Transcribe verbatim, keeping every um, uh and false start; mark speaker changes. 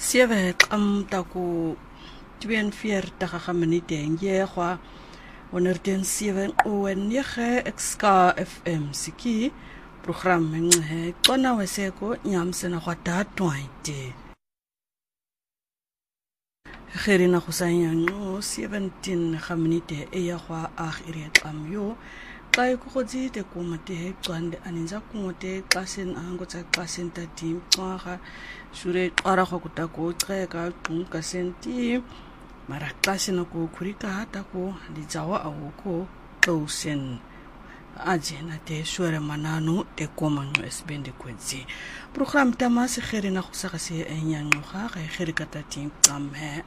Speaker 1: Sieve am taku twen vier daga minute nge kwa wanneer seven owen nege xka F M siki program nge kona weseko nyamsena kwa tatwaite Gerina kusanya no seventeen minute eya kwa akhiri kamyo kai kukhotsi te kumate tswande aninza kumote klasen ango tsa klasen tati tsaga shure qara go kutako tseka qunka senti mara klasen ko kurika hata ko dijawa awoko klausen ajena te shure manano te komango esbende kwetsi program tamase gerina kusakase enyango ga ga gerikata tim tamhe